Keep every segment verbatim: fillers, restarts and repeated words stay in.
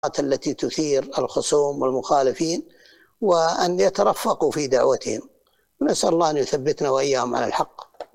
التي تثير الخصوم والمخالفين وأن يترفقوا في دعوتهم. نسأل الله أن يثبتنا وإياهم على الحق.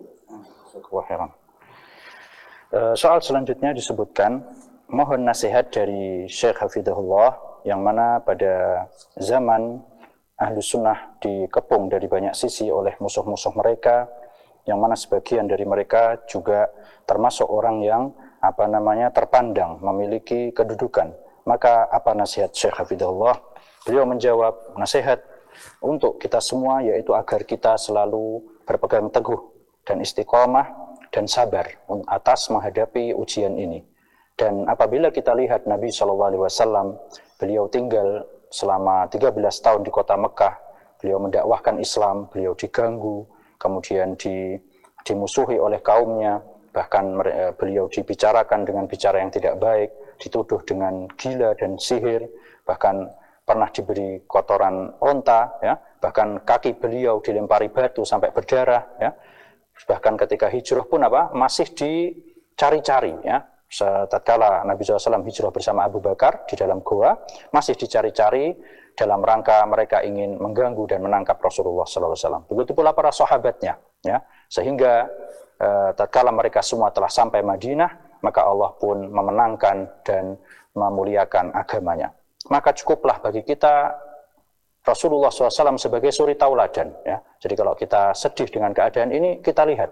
Soal selanjutnya disebutkan, mohon nasihat dari Syekh Hafidhahullah, yang mana pada zaman Ahlus Sunnah dikepung dari banyak sisi oleh musuh-musuh mereka, yang mana sebagian dari mereka juga termasuk orang yang apa namanya terpandang, memiliki kedudukan. Maka apa nasihat Syekh Hafidhahullah? Beliau menjawab, nasihat untuk kita semua yaitu agar kita selalu berpegang teguh dan istiqomah dan sabar atas menghadapi ujian ini. Dan apabila kita lihat Nabi shallallahu alaihi wasallam, beliau tinggal selama tiga belas tahun di kota Mekah, beliau mendakwahkan Islam, beliau diganggu, kemudian di, dimusuhi oleh kaumnya, bahkan beliau dibicarakan dengan bicara yang tidak baik, dituduh dengan gila dan sihir, bahkan pernah diberi kotoran onta, ya, bahkan kaki beliau dilempari batu sampai berdarah, ya. Bahkan ketika hijrah pun apa masih dicari-cari, ya. Tatkala Nabi shallallahu alaihi wasallam hijrah bersama Abu Bakar di dalam goa, masih dicari-cari dalam rangka mereka ingin mengganggu dan menangkap Rasulullah shallallahu alaihi wasallam. Begitu pula para sahabatnya, ya. Sehingga eh, tatkala mereka semua telah sampai Madinah, maka Allah pun memenangkan dan memuliakan agamanya. Maka cukuplah bagi kita Rasulullah shallallahu alaihi wasallam sebagai suri tauladan, ya. Jadi kalau kita sedih dengan keadaan ini, kita lihat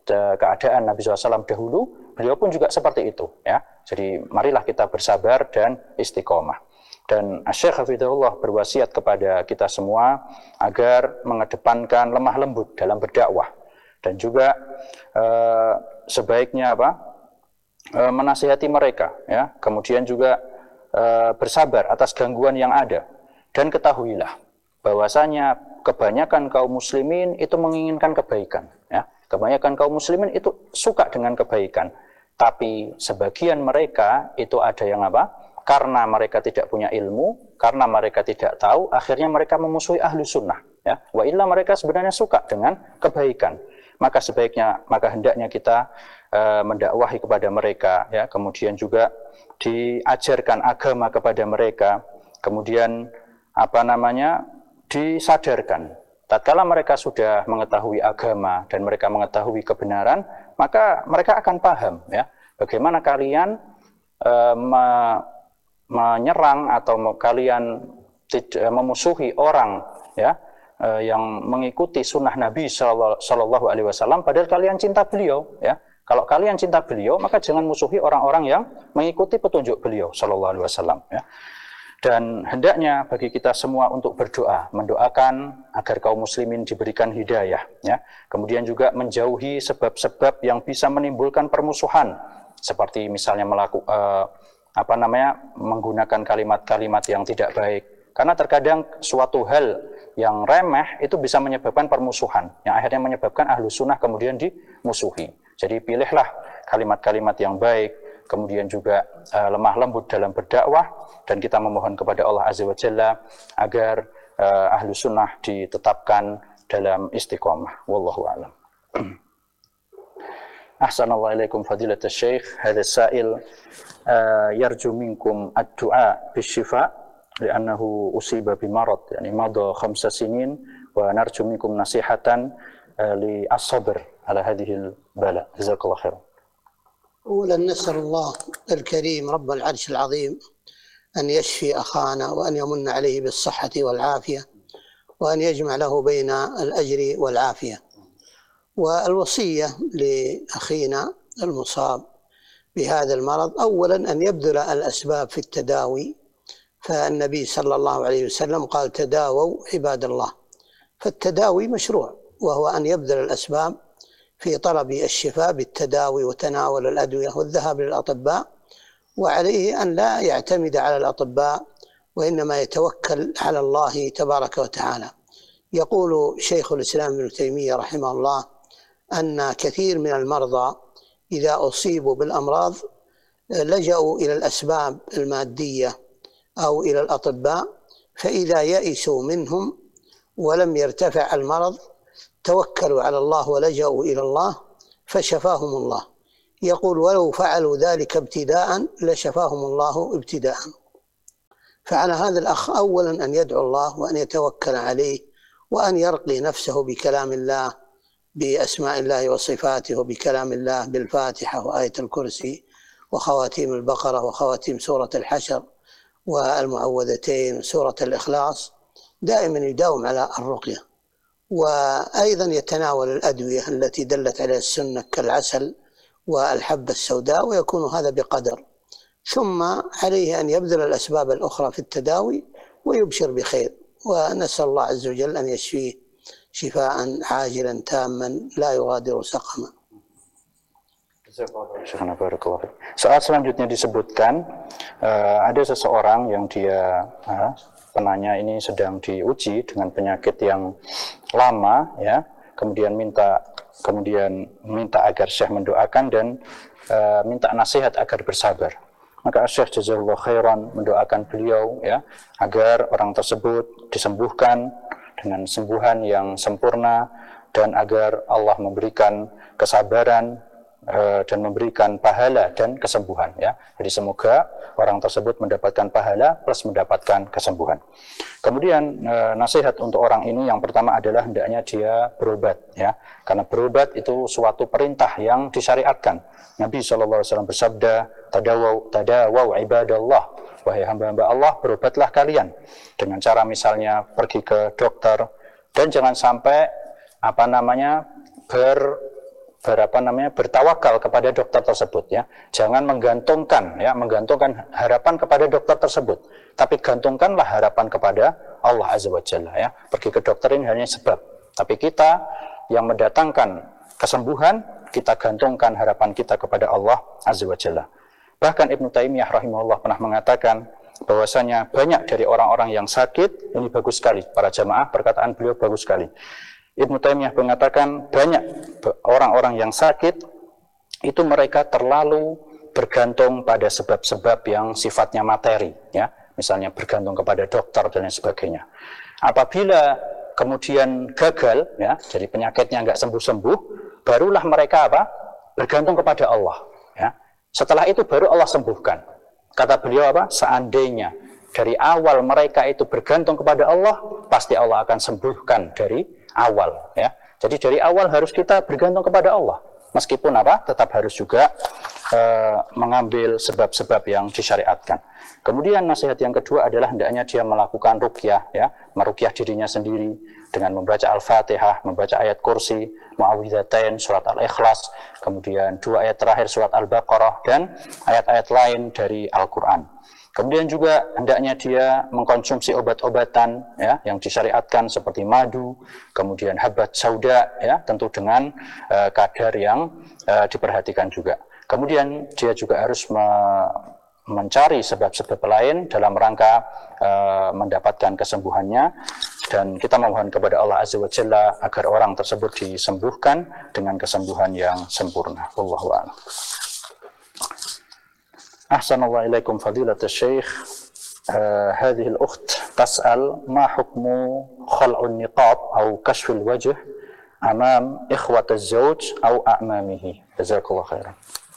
keadaan Nabi shallallahu alaihi wasallam dahulu, beliau pun juga seperti itu, ya. Jadi marilah kita bersabar dan istiqomah. Dan Syekh Hafidhahullah berwasiat kepada kita semua agar mengedepankan lemah lembut dalam berdakwah, dan juga eh, sebaiknya apa eh, menasihati mereka, ya. Kemudian juga eh, bersabar atas gangguan yang ada. Dan ketahuilah bahwasanya kebanyakan kaum muslimin itu menginginkan kebaikan, ya. Kebanyakan kaum muslimin itu suka dengan kebaikan, tapi sebagian mereka itu ada yang apa? Karena mereka tidak punya ilmu, karena mereka tidak tahu, akhirnya mereka memusuhi ahlu sunnah, ya. Wa illa mereka sebenarnya suka dengan kebaikan. Maka sebaiknya, maka hendaknya kita uh, mendakwahi kepada mereka, ya. Kemudian juga diajarkan agama kepada mereka, kemudian apa namanya disadarkan. Tatkala mereka sudah mengetahui agama dan mereka mengetahui kebenaran, maka mereka akan paham, ya, bagaimana kalian e, me, menyerang atau me, kalian tidak memusuhi orang, ya, e, yang mengikuti sunnah Nabi Shallallahu Alaihi Wasallam, padahal kalian cinta beliau, ya. Kalau kalian cinta beliau, maka jangan musuhi orang-orang yang mengikuti petunjuk beliau Shallallahu Alaihi Wasallam, ya. Dan hendaknya bagi kita semua untuk berdoa, mendoakan agar kaum muslimin diberikan hidayah, ya. Kemudian juga menjauhi sebab-sebab yang bisa menimbulkan permusuhan, seperti misalnya melakukan eh, apa namanya menggunakan kalimat-kalimat yang tidak baik. Karena terkadang suatu hal yang remeh itu bisa menyebabkan permusuhan, yang akhirnya menyebabkan ahlu sunnah kemudian dimusuhi. Jadi pilihlah kalimat-kalimat yang baik, kemudian juga uh, lemah lembut dalam berdakwah, dan kita memohon kepada Allah Azza wa Jalla agar uh, ahlu sunnah ditetapkan dalam istiqomah. Wallahu a'lam. Ahsanallahu ilaikum fadilatul syekh. Hadha sa'il uh, yarju minkum ad-du'a bisyifa li'annahu usiba bimarad, yani madha khamsa sinin, wa narju minkum nasihatan uh, li as-sabr ala hadhihi al-bala. Jazakallahu khairan. أولا نسأل الله الكريم رب العرش العظيم أن يشفي أخانا وأن يمن عليه بالصحة والعافية وأن يجمع له بين الأجر والعافية. والوصية لأخينا المصاب بهذا المرض أولا أن يبذل الأسباب في التداوي، فالنبي صلى الله عليه وسلم قال تداووا عباد الله، فالتداوي مشروع، وهو أن يبذل الأسباب في طلب الشفاء بالتداوي وتناول الأدوية والذهاب للأطباء، وعليه أن لا يعتمد على الأطباء وإنما يتوكل على الله تبارك وتعالى. يقول شيخ الإسلام ابن تيمية رحمه الله أن كثير من المرضى إذا أصيبوا بالأمراض لجأوا إلى الأسباب المادية أو إلى الأطباء، فإذا يئسوا منهم ولم يرتفع المرض توكلوا على الله ولجأوا إلى الله فشفاهم الله. يقول ولو فعلوا ذلك ابتداء لشفاهم الله ابتداء. فعلى هذا الأخ أولا أن يدعو الله وأن يتوكل عليه وأن يرقي نفسه بكلام الله بأسماء الله وصفاته وبكلام الله بالفاتحة وآية الكرسي وخواتيم البقرة وخواتيم سورة الحشر والمعوذتين وسورة الإخلاص، دائما يداوم على الرقية. وأيضا يتناول الأدوية التي دلت عليها السنة كالعسل والحبة السوداء، ويكون هذا بقدر. ثم عليه أن يبذل الأسباب الأخرى في التداوي ويبشر بخير، ونسأل الله عز وجل أن يشفيه شفاء عاجلا تاما لا يغادر سقما. Saat selanjutnya disebutkan uh, ada seseorang yang dia uh, penanya ini sedang diuji dengan penyakit yang lama, ya, kemudian minta kemudian minta agar Syekh mendoakan dan uh, minta nasihat agar bersabar. Maka Syekh jazakallahu khairan mendoakan beliau, ya, agar orang tersebut disembuhkan dengan sembuhan yang sempurna dan agar Allah memberikan kesabaran dan memberikan pahala dan kesembuhan, ya. Jadi semoga orang tersebut mendapatkan pahala plus mendapatkan kesembuhan. Kemudian e, nasihat untuk orang ini yang pertama adalah hendaknya dia berobat, ya. Karena berobat itu suatu perintah yang disyariatkan. Nabi shallallahu alaihi wasallam bersabda, tadawau tadawau ibadallah, wahai hamba-hamba Allah, berobatlah kalian dengan cara misalnya pergi ke dokter, dan jangan sampai apa namanya ber berapa namanya bertawakal kepada dokter tersebut, ya. Jangan menggantungkan ya menggantungkan harapan kepada dokter tersebut, tapi gantungkanlah harapan kepada Allah Azza wa Jalla, ya. Pergi ke dokter ini hanya sebab, tapi kita yang mendatangkan kesembuhan, kita gantungkan harapan kita kepada Allah Azza wa Jalla. Bahkan Ibnu Taimiyah rahimahullah pernah mengatakan bahwasanya banyak dari orang-orang yang sakit, ini bagus sekali para jamaah, perkataan beliau bagus sekali. Ibnu Taimiyah mengatakan banyak orang-orang yang sakit itu mereka terlalu bergantung pada sebab-sebab yang sifatnya materi, ya, misalnya bergantung kepada dokter dan lain sebagainya. Apabila kemudian gagal, ya, jadi penyakitnya nggak sembuh-sembuh, barulah mereka apa? Bergantung kepada Allah, ya. Setelah itu baru Allah sembuhkan. Kata beliau apa? Seandainya dari awal mereka itu bergantung kepada Allah, pasti Allah akan sembuhkan dari awal, ya. Jadi dari awal harus kita bergantung kepada Allah. Meskipun apa? Tetap harus juga e, mengambil sebab-sebab yang disyariatkan. Kemudian nasihat yang kedua adalah hendaknya dia melakukan ruqyah, ya, meruqyah dirinya sendiri dengan membaca Al-Fatihah, membaca ayat kursi, Muawwidzatain, surat Al-Ikhlas, kemudian dua ayat terakhir surat Al-Baqarah dan ayat-ayat lain dari Al-Qur'an. Kemudian juga hendaknya dia mengkonsumsi obat-obatan, ya, yang disyariatkan seperti madu, kemudian habat sauda, ya, tentu dengan uh, kadar yang uh, diperhatikan juga. Kemudian dia juga harus me mencari sebab-sebab lain dalam rangka uh, mendapatkan kesembuhannya, dan kita memohon kepada Allah Azza wa Jalla agar orang tersebut disembuhkan dengan kesembuhan yang sempurna. Wallahu a'lam. أحسن الله إليكم فضيلة الشيخ. آه هذه الأخت تسأل ما حكم خلع النقاب أو كشف الوجه أمام إخوة الزوج أو أعمامه. جزاك الله خيرا.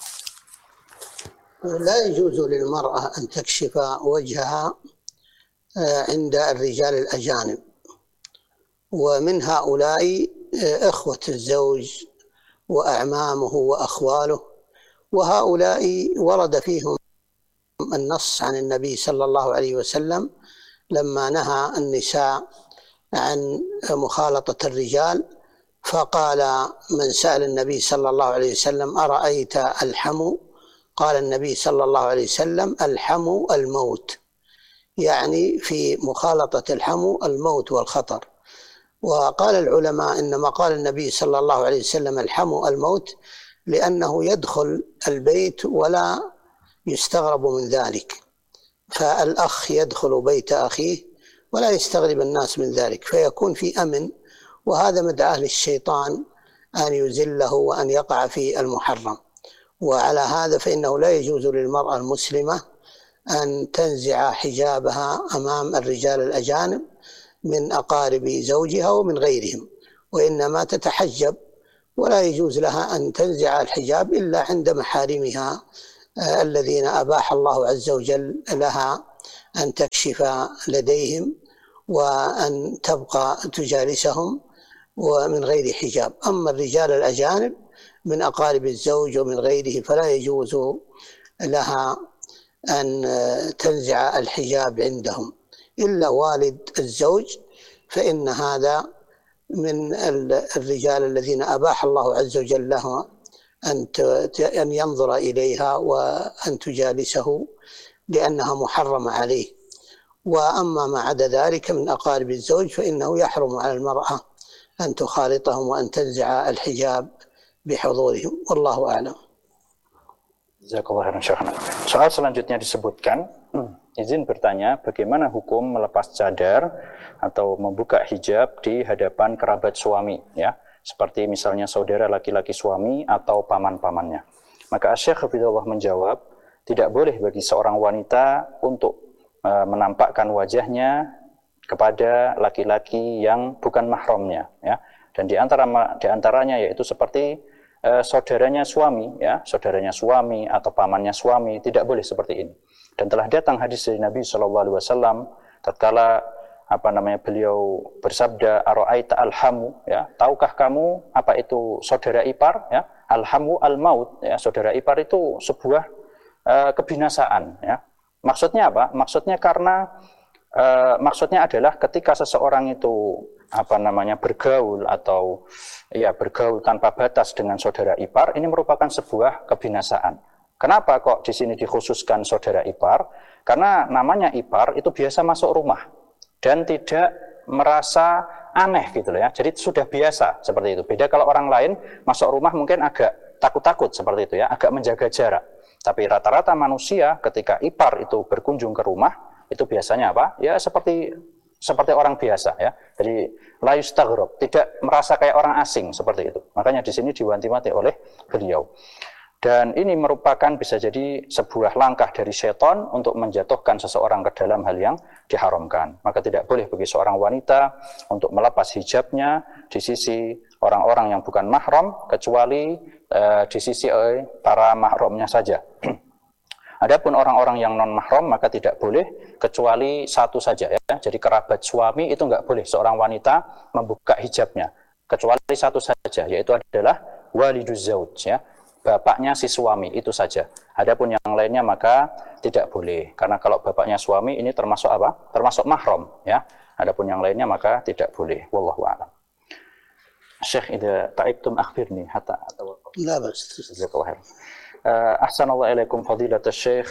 لا يجوز للمرأة أن تكشف وجهها عند الرجال الأجانب، ومن هؤلاء إخوة الزوج وأعمامه وأخواله، وهؤلاء ورد فيهم النص عن النبي صلى الله عليه وسلم لما نهى النساء عن مخالطة الرجال، فقال من سأل النبي صلى الله عليه وسلم أرأيت الحمو؟ قال النبي صلى الله عليه وسلم الحمو الموت، يعني في مخالطة الحمو الموت والخطر. وقال العلماء إنما قال النبي صلى الله عليه وسلم الحمو الموت لأنه يدخل البيت ولا يستغرب من ذلك، فالأخ يدخل بيت أخيه ولا يستغرب الناس من ذلك، فيكون في أمن، وهذا مدعاة للشيطان أن يزله وأن يقع في المحرم. وعلى هذا فإنه لا يجوز للمرأة المسلمة أن تنزع حجابها أمام الرجال الأجانب من أقارب زوجها ومن غيرهم، وإنما تتحجب، ولا يجوز لها أن تنزع الحجاب إلا عند محارمها الذين أباح الله عز وجل لها أن تكشف لديهم وأن تبقى تجالسهم ومن غير حجاب. أما الرجال الأجانب من أقارب الزوج ومن غيره فلا يجوز لها أن تنزع الحجاب عندهم، إلا والد الزوج فإن هذا من الرجال الذين أباح الله عز وجل له أن ينظر إليها وأن تجالسه لأنها محرمة عليه. وأما ما عدا ذلك من أقارب الزوج فإنه يحرم على المرأة أن تخالطهم وأن تنزع الحجاب بحضورهم، والله أعلم. Jazakallah khairan Syekhana. Soal selanjutnya disebutkan, izin bertanya, bagaimana hukum melepas cadar atau membuka hijab di hadapan kerabat suami, ya, seperti misalnya saudara laki-laki suami atau paman-pamannya. Maka Syekh Hafizahullah menjawab, tidak boleh bagi seorang wanita untuk uh, menampakkan wajahnya kepada laki-laki yang bukan mahramnya, ya. Dan di antara di antaranya yaitu seperti Uh, saudaranya suami, ya, saudaranya suami atau pamannya suami, tidak boleh seperti ini. Dan telah datang hadis dari Nabi shallallahu alaihi wasallam tatkala apa namanya beliau bersabda, ara'aita alhamu, ya, tahukah kamu apa itu saudara ipar, ya, alhamu al-maut, ya, saudara ipar itu sebuah uh, kebinasaan, ya. Maksudnya apa? Maksudnya karena uh, maksudnya adalah ketika seseorang itu apa namanya bergaul atau ya bergaul tanpa batas dengan saudara ipar, ini merupakan sebuah kebinasaan. Kenapa kok di sini dikhususkan saudara ipar? Karena namanya ipar itu biasa masuk rumah dan tidak merasa aneh gitu loh, ya. Jadi sudah biasa seperti itu. Beda kalau orang lain masuk rumah mungkin agak takut-takut seperti itu, ya, agak menjaga jarak. Tapi rata-rata manusia ketika ipar itu berkunjung ke rumah itu biasanya apa? Ya seperti seperti orang biasa, ya. Jadi la yustaghrab, tidak merasa kayak orang asing seperti itu. Makanya di sini diwanti-wanti oleh beliau. Dan ini merupakan bisa jadi sebuah langkah dari setan untuk menjatuhkan seseorang ke dalam hal yang diharamkan. Maka tidak boleh bagi seorang wanita untuk melepas hijabnya di sisi orang-orang yang bukan mahram kecuali uh, di sisi uh, para mahramnya saja. Adapun orang-orang yang non-mahram maka tidak boleh kecuali satu saja, ya. Jadi kerabat suami itu nggak boleh seorang wanita membuka hijabnya kecuali satu saja, yaitu adalah waliduz zauj, ya, bapaknya si suami itu saja. Adapun yang lainnya maka tidak boleh, karena kalau bapaknya suami ini termasuk apa? Termasuk mahram, ya. Adapun yang lainnya maka tidak boleh. Wallahu a'lam. Syekh, idza ta'ibtum akhbirni hatta atawaqqaf. La bas. Jazakallahu khairan. أحسن الله إليكم فضيلة الشيخ.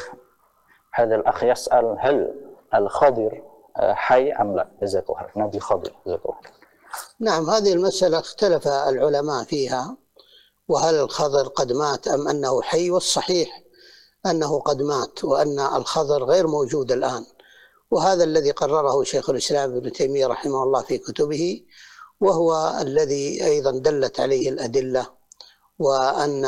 هذا الأخ يسأل هل الخضر حي أم لا؟ جزاك الله خير. نبي خضر جزاك الله خير. نعم، هذه المسألة اختلف العلماء فيها، وهل الخضر قد مات أم أنه حي، والصحيح أنه قد مات وأن الخضر غير موجود الآن، وهذا الذي قرره شيخ الإسلام ابن تيمية رحمه الله في كتبه، وهو الذي أيضا دلت عليه الأدلة، وأن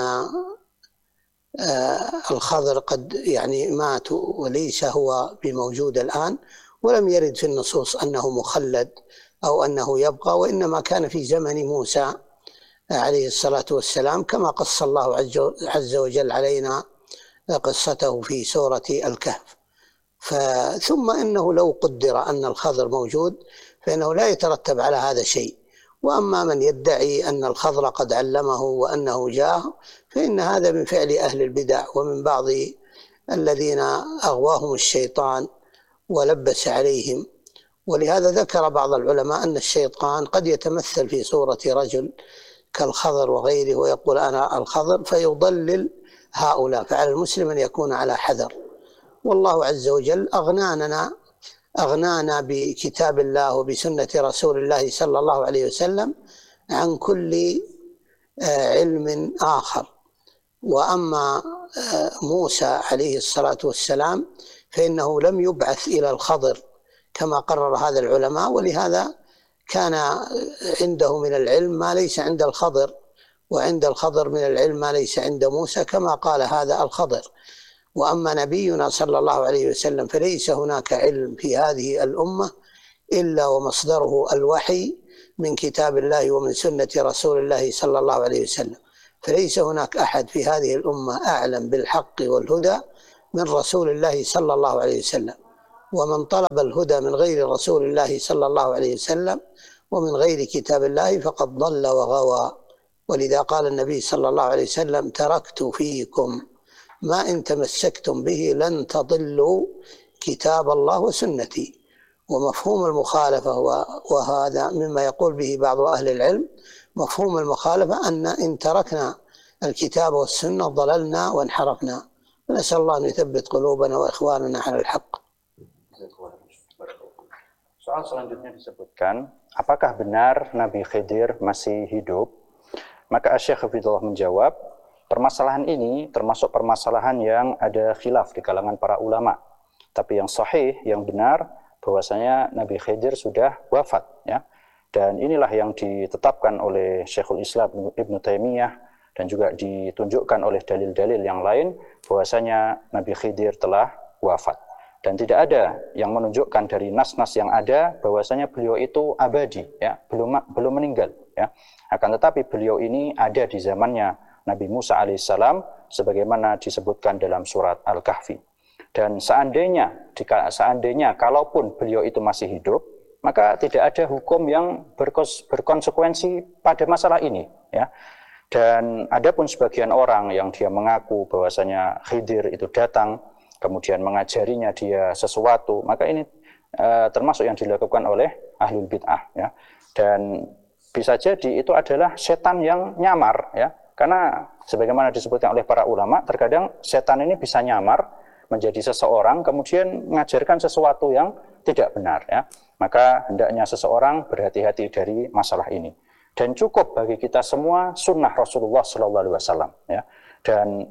الخضر قد يعني مات وليس هو بموجود الآن، ولم يرد في النصوص أنه مخلد أو أنه يبقى، وإنما كان في زمن موسى عليه الصلاة والسلام كما قص الله عز وجل علينا قصته في سورة الكهف. ثم إنه لو قدر أن الخضر موجود فإنه لا يترتب على هذا شيء. وأما من يدعي أن الخضر قد علمه وأنه جاء فإن هذا من فعل أهل البدع ومن بعض الذين أغواهم الشيطان ولبس عليهم. ولهذا ذكر بعض العلماء أن الشيطان قد يتمثل في صورة رجل كالخضر وغيره ويقول أنا الخضر فيضلل هؤلاء، فعلى المسلم أن يكون على حذر. والله عز وجل أغنانا أغنانا بكتاب الله وبسنة رسول الله صلى الله عليه وسلم عن كل علم آخر. وأما موسى عليه الصلاة والسلام فإنه لم يبعث إلى الخضر كما قرر هذا العلماء، ولهذا كان عنده من العلم ما ليس عند الخضر، وعند الخضر من العلم ما ليس عند موسى كما قال هذا الخضر. وأما نبينا صلى الله عليه وسلم فليس هناك علم في هذه الأمة إلا ومصدره الوحي من كتاب الله ومن سنة رسول الله صلى الله عليه وسلم، فليس هناك أحد في هذه الأمة أعلم بالحق والهدى من رسول الله صلى الله عليه وسلم. ومن طلب الهدى من غير رسول الله صلى الله عليه وسلم ومن غير كتاب الله فقد ضل وغوى. ولذا قال النبي صلى الله عليه وسلم تركت فيكم ما إن تمسكتم به لن تضلوا كتاب الله وسنتي. ومفهوم المخالفة وهذا مما يقول به بعض أهل العلم، مفهوم المخالفة أن إن تركنا الكتاب والسنة ضللنا وانحرفنا. نسأل الله أن يثبت قلوبنا وإخواننا على الحق. Soal selanjutnya disebutkan, apakah benar Nabi Khidir masih hidup? Maka Syekh Hafidhullah menjawab, permasalahan ini termasuk permasalahan yang ada khilaf di kalangan para ulama. Tapi yang sahih, yang benar, bahwasanya Nabi Khidir sudah wafat, ya. Dan inilah yang ditetapkan oleh Syekhul Islam Ibnu Taimiyah dan juga ditunjukkan oleh dalil-dalil yang lain bahwasanya Nabi Khidir telah wafat. Dan tidak ada yang menunjukkan dari nas-nas yang ada bahwasanya beliau itu abadi, ya, belum belum meninggal, ya. Akan tetapi beliau ini ada di zamannya Nabi Musa alaihissalam sebagaimana disebutkan dalam surat Al-Kahfi. Dan seandainya jika seandainya kalaupun beliau itu masih hidup, maka tidak ada hukum yang berkos, berkonsekuensi pada masalah ini, ya. Dan ada pun sebagian orang yang dia mengaku bahwasanya Khidir itu datang kemudian mengajarinya dia sesuatu, maka ini uh, termasuk yang dilakukan oleh ahlul bid'ah, ya. Dan bisa jadi itu adalah setan yang nyamar, ya. Karena sebagaimana disebutkan oleh para ulama, terkadang setan ini bisa nyamar menjadi seseorang kemudian mengajarkan sesuatu yang tidak benar, ya. Maka hendaknya seseorang berhati-hati dari masalah ini. Dan cukup bagi kita semua sunnah Rasulullah Sallallahu Alaihi Wasallam, ya. Dan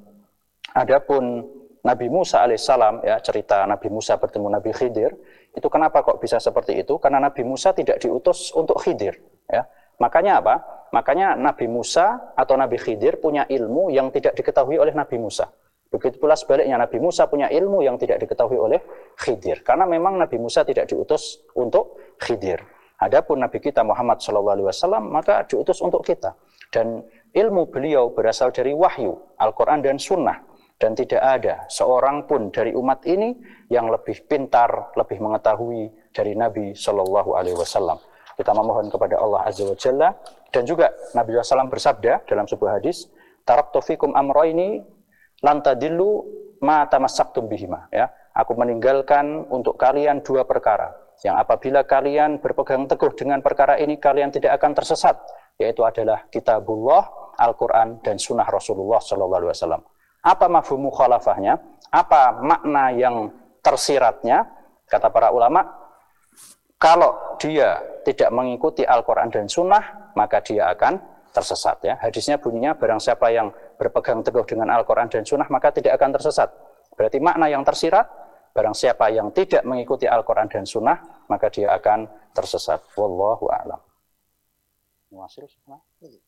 adapun Nabi Musa alaihissalam, ya, cerita Nabi Musa bertemu Nabi Khidir, itu kenapa kok bisa seperti itu? Karena Nabi Musa tidak diutus untuk Khidir, ya. Makanya apa? Makanya Nabi Musa atau Nabi Khidir punya ilmu yang tidak diketahui oleh Nabi Musa. Begitu pula sebaliknya, Nabi Musa punya ilmu yang tidak diketahui oleh Khidir. Karena memang Nabi Musa tidak diutus untuk Khidir. Adapun Nabi kita Muhammad shallallahu alaihi wasallam maka diutus untuk kita. Dan ilmu beliau berasal dari wahyu, Al-Quran dan Sunnah. Dan tidak ada seorang pun dari umat ini yang lebih pintar, lebih mengetahui dari Nabi shallallahu alaihi wasallam. Kita memohon kepada Allah Azza wa Jalla. Dan juga Nabi shallallahu alaihi wasallam bersabda dalam sebuah hadis, taraktu fikum amroini lantadillu ma tamassaktum bihima, ya. Aku meninggalkan untuk kalian dua perkara yang apabila kalian berpegang teguh dengan perkara ini kalian tidak akan tersesat, yaitu adalah kitabullah, Al-Quran dan sunnah Rasulullah shallallahu alaihi wasallam. Apa mafhum mukhalafahnya? Apa makna yang tersiratnya? Kata para ulama, kalau dia tidak mengikuti Al-Quran dan sunnah maka dia akan tersesat, ya. Hadisnya bunyinya barang siapa yang berpegang teguh dengan Al-Quran dan sunnah maka tidak akan tersesat. Berarti makna yang tersirat, barang siapa yang tidak mengikuti Al-Quran dan sunnah maka dia akan tersesat. Wallahu a'lam. Muasil semua?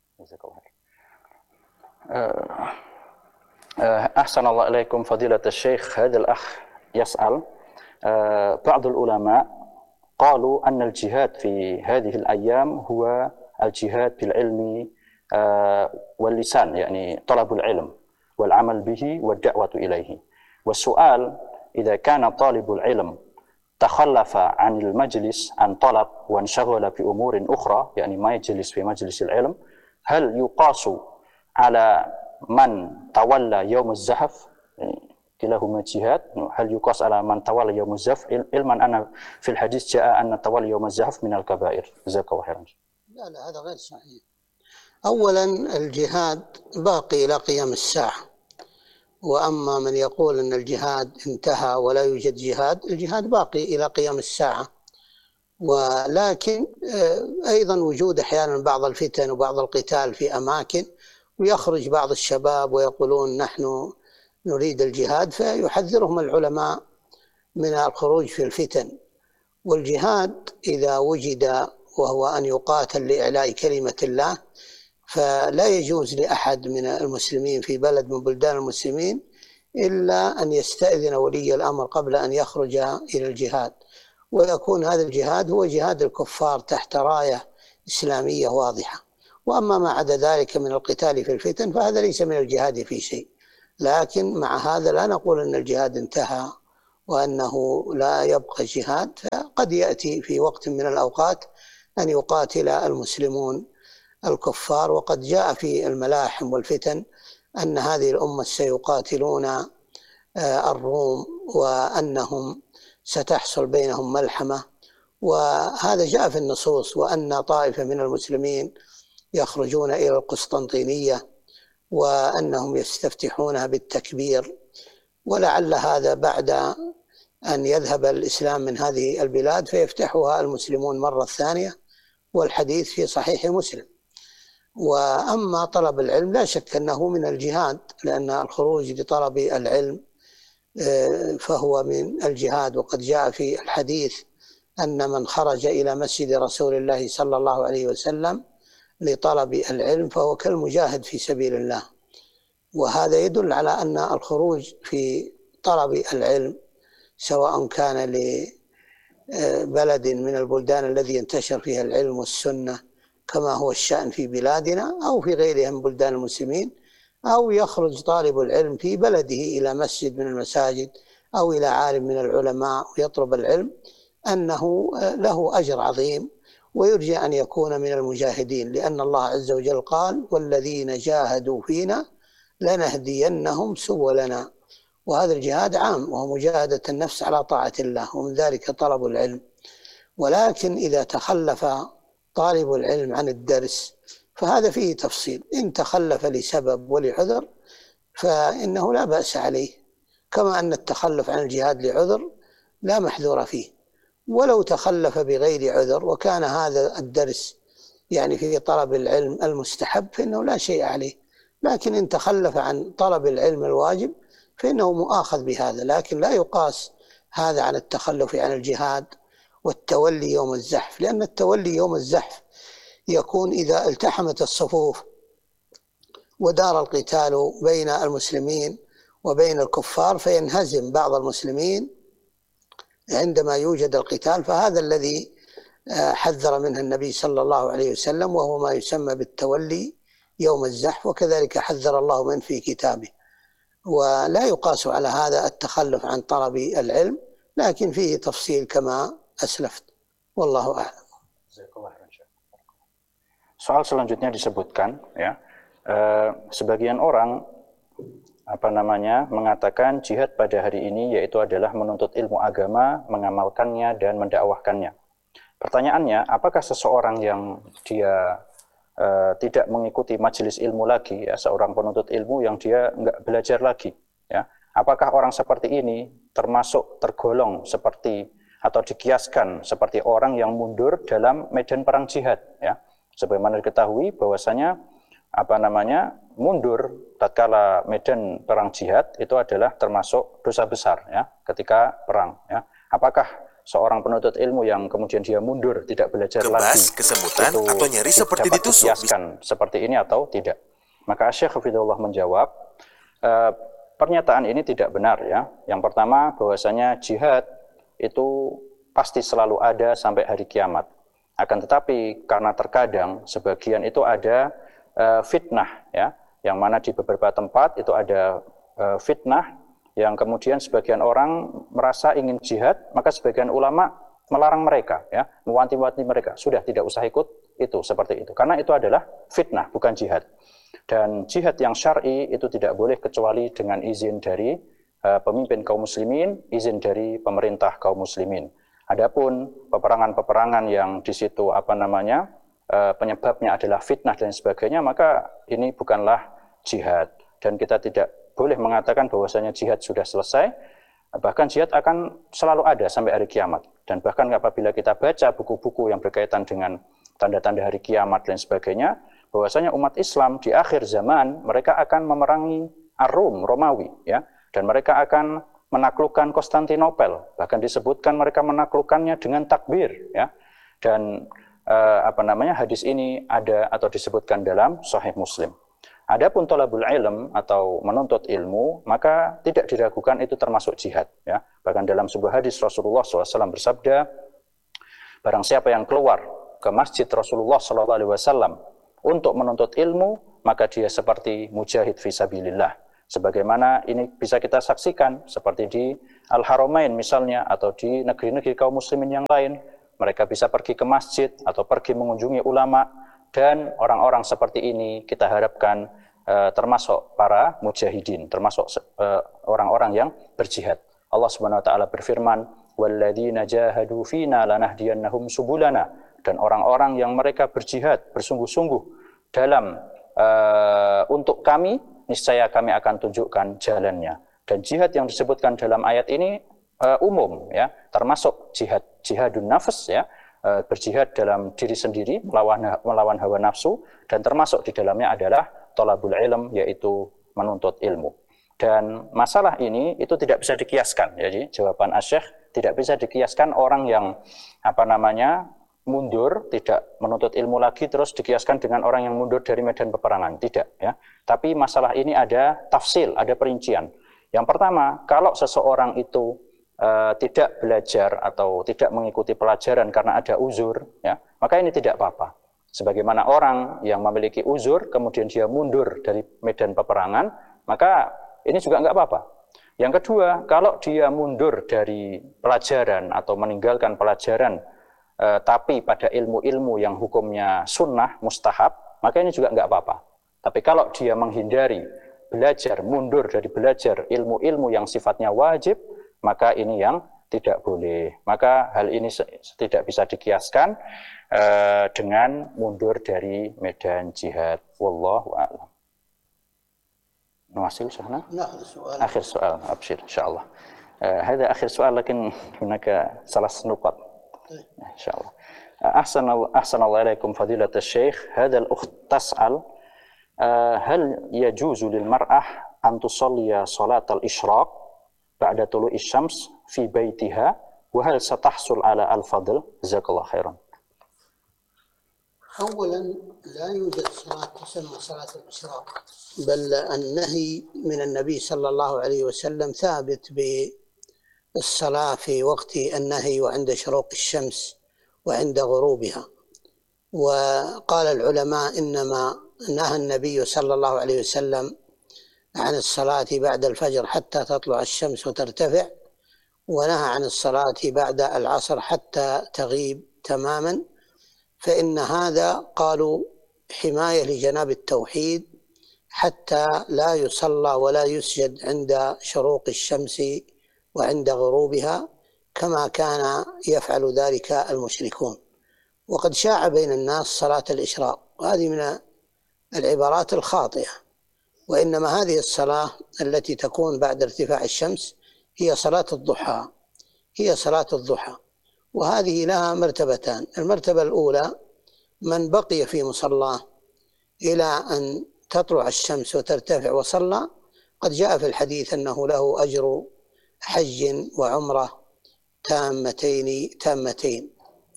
أحسن الله إليكم فضيلة الشيخ. هذا الأخ يسأل بعض العلماء قالوا أن الجهاد في هذه الأيام هو الجهاد بالعلم واللسان، يعني طلب العلم والعمل به والدعوة إليه. والسؤال إذا كان طالب العلم تخلف عن المجلس عن طلب وانشغل بأمور أخرى، يعني ما يجلس في مجلس العلم، هل يقاس على من تولى يوم الزحف؟ كلاهما جهاد. هل يقاس على من تولى يوم الزحف علما أن في الحديث جاء أن تولى يوم الزحف من الكبائر؟ جزاك الله خيرا. لا لا هذا غير صحيح. أولا الجهاد باقي إلى قيام الساعة، وأما من يقول أن الجهاد انتهى ولا يوجد جهاد، الجهاد باقي إلى قيام الساعة. ولكن أيضا وجود أحيانا بعض الفتن وبعض القتال في أماكن ويخرج بعض الشباب ويقولون نحن نريد الجهاد، فيحذرهم العلماء من الخروج في الفتن. والجهاد إذا وجد وهو أن يقاتل لإعلاء كلمة الله فلا يجوز لأحد من المسلمين في بلد من بلدان المسلمين إلا أن يستأذن ولي الأمر قبل أن يخرج إلى الجهاد، ويكون هذا الجهاد هو جهاد الكفار تحت راية إسلامية واضحة. وأما ما عدا ذلك من القتال في الفتن فهذا ليس من الجهاد في شيء. لكن مع هذا لا نقول أن الجهاد انتهى وأنه لا يبقى جهاد، فقد يأتي في وقت من الأوقات أن يقاتل المسلمون الكفار. وقد جاء في الملاحم والفتن أن هذه الأمة سيقاتلون الروم وأنهم ستحصل بينهم ملحمة، وهذا جاء في النصوص، وأن طائفة من المسلمين يخرجون إلى القسطنطينية وأنهم يستفتحونها بالتكبير، ولعل هذا بعد أن يذهب الإسلام من هذه البلاد فيفتحها المسلمون مرة ثانية، والحديث في صحيح مسلم. وأما طلب العلم لا شك أنه من الجهاد، لأن الخروج لطلب العلم فهو من الجهاد. وقد جاء في الحديث أن من خرج إلى مسجد رسول الله صلى الله عليه وسلم لطلب العلم فهو كالمجاهد في سبيل الله. وهذا يدل على أن الخروج في طلب العلم سواء كان لبلد من البلدان الذي ينتشر فيها العلم والسنة كما هو الشأن في بلادنا أو في غيرها من بلدان المسلمين، أو يخرج طالب العلم في بلده إلى مسجد من المساجد أو إلى عالم من العلماء ويطلب العلم، أنه له أجر عظيم ويرجى أن يكون من المجاهدين، لأن الله عز وجل قال: والذين جاهدوا فينا لنهدينهم سبلنا. وهذا الجهاد عام، وهو مجاهدة النفس على طاعة الله، ومن ذلك طلب العلم. ولكن إذا تخلف طالب العلم عن الدرس فهذا فيه تفصيل. إن تخلف لسبب ولعذر فإنه لا بأس عليه، كما أن التخلف عن الجهاد لعذر لا محذور فيه. ولو تخلف بغير عذر وكان هذا الدرس يعني في طلب العلم المستحب فإنه لا شيء عليه. لكن إن تخلف عن طلب العلم الواجب فإنه مؤاخذ بهذا، لكن لا يقاس هذا عن التخلف عن الجهاد والتولي يوم الزحف، لأن التولي يوم الزحف يكون إذا التحمت الصفوف ودار القتال بين المسلمين وبين الكفار فينهزم بعض المسلمين عندما يوجد القتال، فهذا الذي حذر منه النبي صلى الله عليه وسلم، وهو ما يسمى بالتولي يوم الزحف، وكذلك حذر الله منه في كتابه. ولا يقاس على هذا التخلف عن طلب العلم، لكن فيه تفصيل كما أسلفت، والله أعلم. Soal selanjutnya disebutkan, ya, eh, sebagian orang apa namanya mengatakan jihad pada hari ini yaitu adalah menuntut ilmu agama, mengamalkannya dan mendakwahkannya. Pertanyaannya, apakah seseorang yang dia eh, tidak mengikuti majelis ilmu lagi, ya, seorang penuntut ilmu yang dia enggak belajar lagi, ya, apakah orang seperti ini termasuk tergolong seperti atau dikiaskan seperti orang yang mundur dalam medan perang jihad, ya? Sebagaimana diketahui bahwasanya apa namanya mundur tatkala medan perang jihad itu adalah termasuk dosa besar, ya, ketika perang, ya. Apakah seorang penuntut ilmu yang kemudian dia mundur tidak belajar Kebas, lagi kesemutan, itu atau nyeri seperti dapat ditusuk dikiaskan seperti ini atau tidak? Maka Syekh Hafizahullah menjawab, e, pernyataan ini tidak benar, ya. Yang pertama bahwasanya jihad itu pasti selalu ada sampai hari kiamat. Akan tetapi karena terkadang sebagian itu ada uh, fitnah, ya, yang mana di beberapa tempat itu ada uh, fitnah yang kemudian sebagian orang merasa ingin jihad, maka sebagian ulama melarang mereka, ya, mewanti-wanti mereka, sudah tidak usah ikut itu seperti itu, karena itu adalah fitnah, bukan jihad. Dan jihad yang syar'i itu tidak boleh kecuali dengan izin dari uh, pemimpin kaum muslimin, izin dari pemerintah kaum muslimin. Adapun peperangan-peperangan yang di situ apa namanya e, penyebabnya adalah fitnah dan sebagainya, maka ini bukanlah jihad, dan kita tidak boleh mengatakan bahwasanya jihad sudah selesai. Bahkan jihad akan selalu ada sampai hari kiamat, dan bahkan apabila kita baca buku-buku yang berkaitan dengan tanda-tanda hari kiamat dan sebagainya, bahwasanya umat Islam di akhir zaman mereka akan memerangi Ar-Rum, Romawi, ya, dan mereka akan menaklukkan Konstantinopel, bahkan disebutkan mereka menaklukkannya dengan takbir, ya. Dan eh, apa namanya hadis ini ada atau disebutkan dalam Sahih Muslim. Adapun thalabul ilm atau menuntut ilmu, maka tidak diragukan itu termasuk jihad, ya. Bahkan dalam sebuah hadis Rasulullah shallallahu alaihi wasallam bersabda, barang siapa yang keluar ke masjid Rasulullah shallallahu alaihi wasallam untuk menuntut ilmu, maka dia seperti mujahid fi sabilillah. Sebagaimana ini bisa kita saksikan seperti di Al-Haramain misalnya, atau di negeri-negeri kaum muslimin yang lain. Mereka bisa pergi ke masjid atau pergi mengunjungi ulama, dan orang-orang seperti ini kita harapkan uh, termasuk para mujahidin, termasuk uh, orang-orang yang berjihad. Allah Subhanahu wa taala berfirman, "Walladzina jahadu fina lanahdiyannahum subulana." Dan orang-orang yang mereka berjihad bersungguh-sungguh dalam uh, untuk kami, niscaya kami akan tunjukkan jalannya. Dan jihad yang disebutkan dalam ayat ini uh, umum, ya, termasuk jihad jihadun nafs, ya, uh, berjihad dalam diri sendiri melawan melawan hawa nafsu, dan termasuk di dalamnya adalah thalabul ilm, yaitu menuntut ilmu. Dan masalah ini itu tidak bisa dikiaskan. Jadi jawaban Asy-Syaikh, tidak bisa dikiaskan orang yang apa namanya mundur, tidak menuntut ilmu lagi, terus dikiaskan dengan orang yang mundur dari medan peperangan. Tidak, ya. Tapi masalah ini ada tafsil, ada perincian. Yang pertama, kalau seseorang itu uh, tidak belajar atau tidak mengikuti pelajaran karena ada uzur, ya, maka ini tidak apa-apa. Sebagaimana orang yang memiliki uzur, kemudian dia mundur dari medan peperangan, maka ini juga nggak apa-apa. Yang kedua, kalau dia mundur dari pelajaran atau meninggalkan pelajaran, uh, tapi pada ilmu-ilmu yang hukumnya sunnah, mustahab, maka ini juga nggak apa-apa. Tapi kalau dia menghindari belajar, mundur dari belajar ilmu-ilmu yang sifatnya wajib, maka ini yang tidak boleh. Maka hal ini tidak bisa dikiaskan uh, dengan mundur dari medan jihad. Wallahu a'lam. نواصل شيخنا؟ آخر سؤال أبشر إن شاء الله. uh, هذا آخر سؤال لكن هناك ثلاث نقاط إن شاء الله. أحسن أحسن الله إليكم فضيلة الشيخ. هذا الأخت تسأل هل يجوز للمرأة أن تصلي صلاة الإشراق بعد طلوع الشمس في بيتها وهل ستحصل على الفضل؟ جزاك الله خيرا. أولا لا يوجد صلاة تسمى صلاة الإشراق، بل النهي من النبي صلى الله عليه وسلم ثابت بالصلاة في وقت النهي وعند شروق الشمس وعند غروبها. وقال العلماء إنما نهى النبي صلى الله عليه وسلم عن الصلاة بعد الفجر حتى تطلع الشمس وترتفع، ونهى عن الصلاة بعد العصر حتى تغيب تماما، فإن هذا قالوا حماية لجناب التوحيد حتى لا يصلى ولا يسجد عند شروق الشمس وعند غروبها كما كان يفعل ذلك المشركون. وقد شاع بين الناس صلاة الإشراق، وهذه من العبارات الخاطئة، وإنما هذه الصلاة التي تكون بعد ارتفاع الشمس هي صلاة الضحى، هي صلاة الضحى، وهذه لها مرتبتان. المرتبة الأولى من بقي في مصلاه إلى أن تطلع الشمس وترتفع وصلى، قد جاء في الحديث أنه له أجر حج وعمرة تامتين تامتين.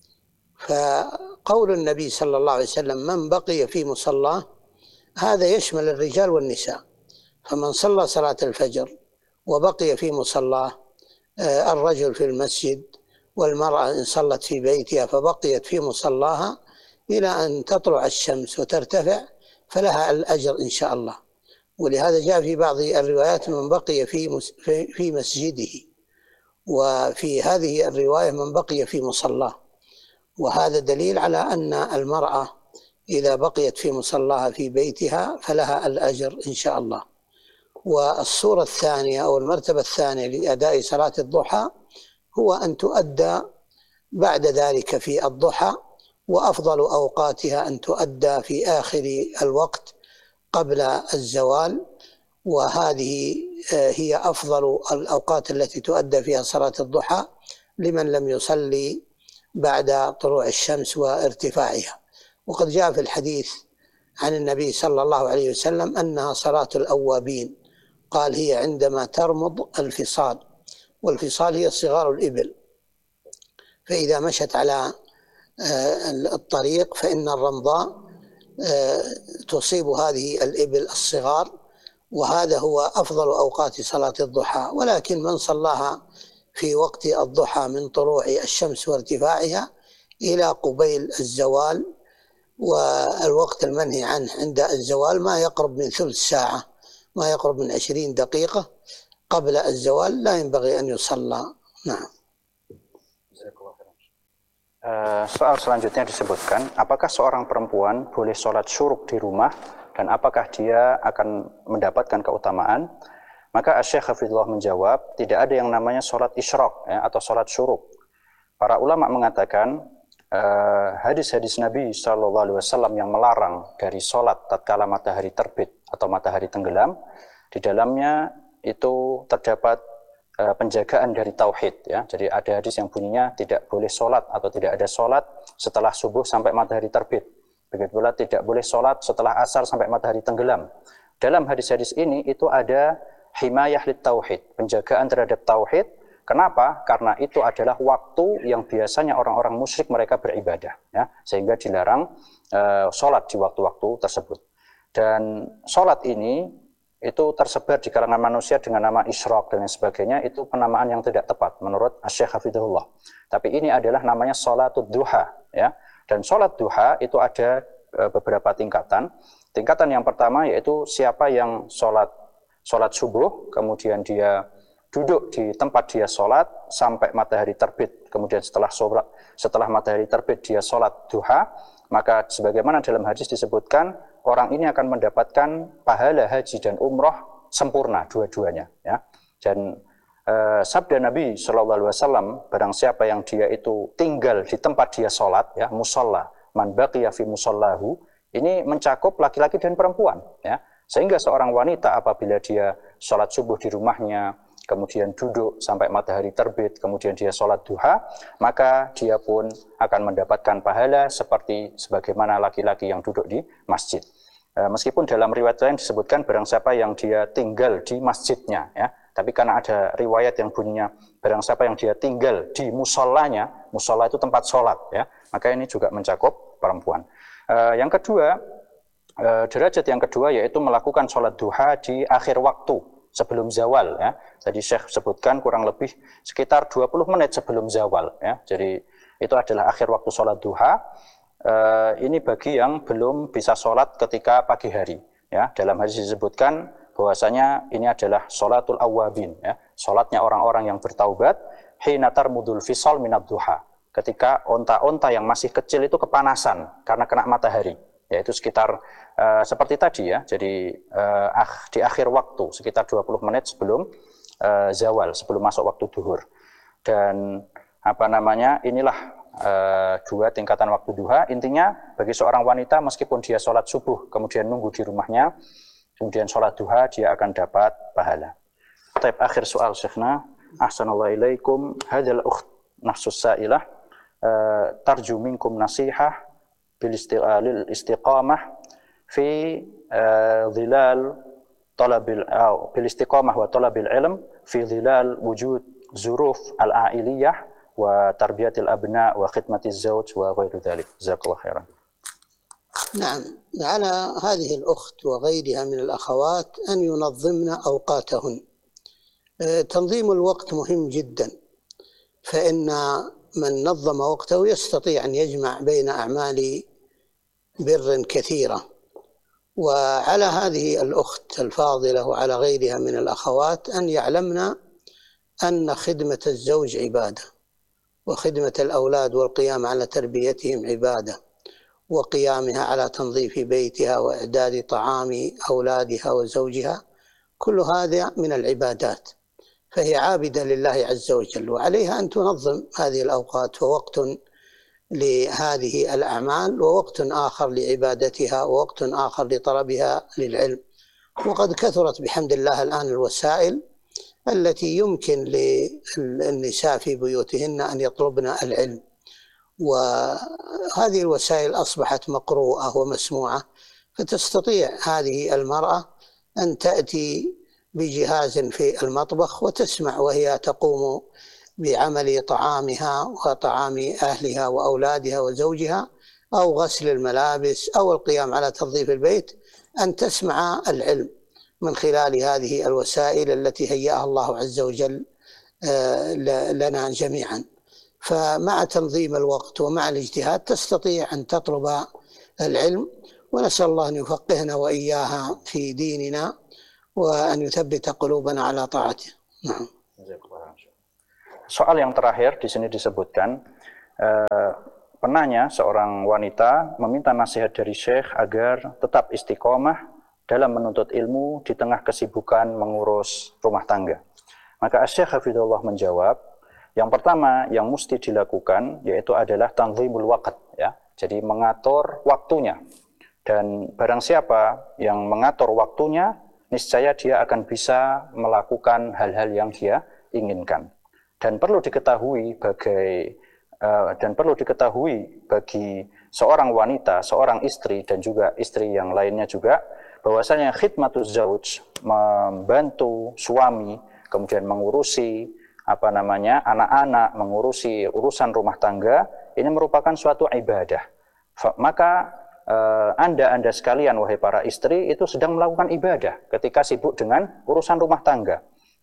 فقول النبي صلى الله عليه وسلم من بقي في مصلاه هذا يشمل الرجال والنساء، فمن صلى صلاة الفجر وبقي في مصلاه، الرجل في المسجد والمرأة إن صلت في بيتها فبقيت في مصلاها إلى أن تطلع الشمس وترتفع فلها الأجر إن شاء الله. ولهذا جاء في بعض الروايات من بقي في في مسجده، وفي هذه الرواية من بقي في مصلاه، وهذا دليل على أن المرأة إذا بقيت في مصلاها في بيتها فلها الأجر إن شاء الله. والصورة الثانية أو المرتبة الثانية لأداء صلاة الضحى هو أن تؤدى بعد ذلك في الضحى، وأفضل أوقاتها أن تؤدى في آخر الوقت قبل الزوال، وهذه هي أفضل الأوقات التي تؤدى فيها صلاة الضحى لمن لم يصلي بعد طلوع الشمس وارتفاعها. وقد جاء في الحديث عن النبي صلى الله عليه وسلم أنها صلاة الأوابين، قال هي عندما ترمض الفصال، والفصال هي صغار الإبل، فإذا مشت على الطريق فإن الرمضاء تصيب هذه الإبل الصغار، وهذا هو أفضل أوقات صلاة الضحى. ولكن من صلاها في وقت الضحى من طلوع الشمس وارتفاعها إلى قبيل الزوال، والوقت المنهي عنه عند الزوال ما يقرب من ثلث ساعة، ما يقرب من عشرين دقيقة، قبل الزوال لا ينبغي أن يصلى. نعم. Uh, soal selanjutnya disebutkan, apakah seorang perempuan boleh sholat syuruk di rumah dan apakah dia akan mendapatkan keutamaan? Maka Asy-Syaikh Hafizullah menjawab, tidak ada yang namanya sholat isyraq ya, atau sholat syuruk. Para ulama mengatakan uh, hadis-hadis Nabi shallallahu alaihi wasallam yang melarang dari sholat tatkala matahari terbit atau matahari tenggelam, di dalamnya itu terdapat penjagaan dari tauhid ya. Jadi ada hadis yang bunyinya tidak boleh sholat atau tidak ada sholat setelah subuh sampai matahari terbit. Begitu pula tidak boleh sholat setelah asar sampai matahari tenggelam. Dalam hadis-hadis ini itu ada himayah lit tauhid, penjagaan terhadap tauhid. Kenapa? Karena itu adalah waktu yang biasanya orang-orang musyrik mereka beribadah ya, sehingga dilarang uh, sholat di waktu-waktu tersebut. Dan sholat ini itu tersebar di kalangan manusia dengan nama isyraq dan lain sebagainya, itu penamaan yang tidak tepat menurut Asy-Syaikh Hafizahullah. Tapi ini adalah namanya sholatud duha ya. Dan sholat duha itu ada e, beberapa tingkatan. Tingkatan yang pertama yaitu siapa yang sholat sholat subuh, kemudian dia duduk di tempat dia sholat sampai matahari terbit, kemudian setelah sholat, setelah matahari terbit dia sholat duha, maka sebagaimana dalam hadis disebutkan, orang ini akan mendapatkan pahala haji dan umroh sempurna dua-duanya ya. Dan e, sabda Nabi shallallahu alaihi wasallam, barang siapa yang dia itu tinggal di tempat dia sholat ya, musalla man baqiya fi musallahu, ini mencakup laki-laki dan perempuan ya. Sehingga seorang wanita apabila dia sholat subuh di rumahnya, kemudian duduk sampai matahari terbit, kemudian dia sholat duha, maka dia pun akan mendapatkan pahala seperti sebagaimana laki-laki yang duduk di masjid. E, meskipun dalam riwayat lain disebutkan barang siapa yang dia tinggal di masjidnya, ya, tapi karena ada riwayat yang bunyinya barang siapa yang dia tinggal di musallanya, musalla itu tempat sholat, ya, maka ini juga mencakup perempuan. E, yang kedua, e, derajat yang kedua yaitu melakukan sholat duha di akhir waktu, sebelum zawal ya. Tadi Syekh sebutkan kurang lebih sekitar dua puluh menit sebelum zawal ya. Jadi itu adalah akhir waktu sholat duha. E, ini bagi yang belum bisa sholat ketika pagi hari ya. Dalam hadis disebutkan bahwasanya ini adalah sholatul awwabin ya. Sholatnya orang-orang yang bertaubat hina tarmudul fisal minad duha. Ketika onta-onta yang masih kecil itu kepanasan karena kena matahari. Yaitu sekitar uh, seperti tadi ya, jadi uh, ah, di akhir waktu sekitar dua puluh menit sebelum uh, zawal, sebelum masuk waktu duhur. Dan apa namanya, inilah uh, dua tingkatan waktu duha. Intinya bagi seorang wanita meskipun dia sholat subuh kemudian nunggu di rumahnya, kemudian sholat duha, dia akan dapat pahala. Taib akhir soal Syekhna, ahsanallahu ilaikum, hadal ukht nafsus sa'ilah, uh, tarju minkum nasihah بالاستقامة في ظلال طلب أو بالاستقامة وطلب العلم في ظلال وجود ظروف العائلية وتربية الأبناء وخدمة الزوج وغير ذلك. جزاك الله خيرا. نعم، على هذه الأخت وغيرها من الأخوات أن ينظمن أوقاتهن. تنظيم الوقت مهم جدا، فإن من نظم وقته يستطيع أن يجمع بين أعمال بر كثيرة. وعلى هذه الأخت الفاضلة وعلى غيرها من الأخوات أن يعلمن أن خدمة الزوج عبادة، وخدمة الأولاد والقيام على تربيتهم عبادة، وقيامها على تنظيف بيتها وإعداد طعام أولادها وزوجها، كل هذا من العبادات، فهي عابدة لله عز وجل، وعليها أن تنظم هذه الأوقات، ووقت لهذه الأعمال ووقت آخر لعبادتها ووقت آخر لطلبها للعلم. وقد كثرت بحمد الله الآن الوسائل التي يمكن للنساء في بيوتهن أن يطلبن العلم، وهذه الوسائل أصبحت مقروءة ومسموعة، فتستطيع هذه المرأة أن تأتي بجهاز في المطبخ وتسمع وهي تقوم بعمل طعامها وطعام أهلها وأولادها وزوجها، أو غسل الملابس أو القيام على تنظيف البيت، أن تسمع العلم من خلال هذه الوسائل التي هيأها الله عز وجل لنا جميعا. فمع تنظيم الوقت ومع الاجتهاد تستطيع أن تطلب العلم، ونسأل الله أن يفقهنا وإياها في ديننا وأن يثبت قلوبنا على طاعته. Nah. Soal yang terakhir di sini disebutkan eh, penanya seorang wanita meminta nasihat dari Syekh agar tetap istiqomah dalam menuntut ilmu di tengah kesibukan mengurus rumah tangga. Maka Syekh Hafidhullah menjawab, yang pertama yang mesti dilakukan yaitu adalah tanzimul waqt, ya. Jadi mengatur waktunya. Dan barang siapa yang mengatur waktunya, niscaya dia akan bisa melakukan hal-hal yang dia inginkan. Dan perlu diketahui bagi uh, dan perlu diketahui bagi seorang wanita, seorang istri dan juga istri yang lainnya juga, bahwasanya khidmatuz zauj, membantu suami, kemudian mengurusi apa namanya anak-anak, mengurusi urusan rumah tangga, ini merupakan suatu ibadah. Maka uh, anda-anda sekalian, wahai para istri, itu sedang melakukan ibadah ketika sibuk dengan urusan rumah tangga.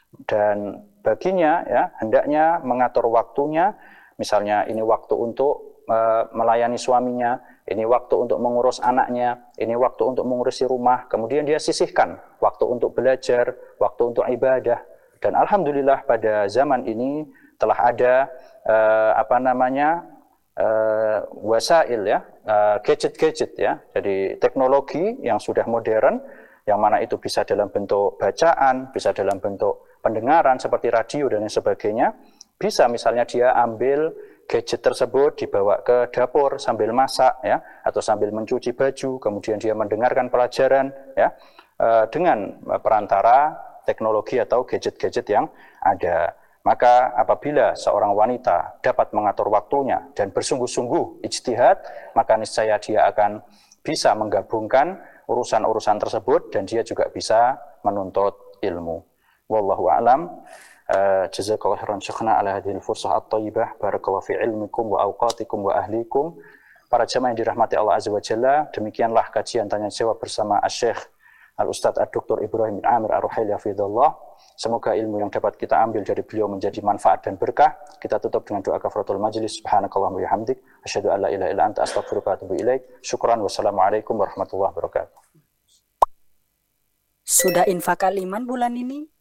Dan baginya ya hendaknya mengatur waktunya, misalnya ini waktu untuk uh, melayani suaminya, ini waktu untuk mengurus anaknya, ini waktu untuk mengurusi rumah, kemudian dia sisihkan waktu untuk belajar, waktu untuk ibadah. Dan alhamdulillah pada zaman ini telah ada uh, apa namanya uh, wasail ya, uh, gadget-gadget ya, jadi teknologi yang sudah modern, yang mana itu bisa dalam bentuk bacaan, bisa dalam bentuk pendengaran seperti radio dan lain sebagainya. Bisa misalnya dia ambil gadget tersebut dibawa ke dapur sambil masak ya, atau sambil mencuci baju, kemudian dia mendengarkan pelajaran ya, dengan perantara teknologi atau gadget-gadget yang ada. Maka apabila seorang wanita dapat mengatur waktunya dan bersungguh-sungguh ijtihad, maka niscaya dia akan bisa menggabungkan urusan-urusan tersebut dan dia juga bisa menuntut ilmu. Wallahu a'lam. Uh, jazakallahu khairan syekhna ala hadhil fursah at-thayyibah. Barakallahu fi ilmikum wa awqatikum wa ahlikum. Para jemaah yang dirahmati Allah Azza wa Jalla, demikianlah kajian tanya jawab bersama Asy-Syaikh Al-Ustadz Ad-Doktor Ibrahim bin Amir Ar-Ruhaili hafizahullah. Semoga ilmu yang dapat kita ambil dari beliau menjadi manfaat dan berkah. Kita tutup dengan doa kafaratul majlis. Subhanakallahumma wa bihamdik, asyhadu an la ilaha illa anta, astaghfiruka wa atubu ilaik. Syukran, wassalamualaikum warahmatullahi wabarakatuh. Sudah infak kaliman bulan ini?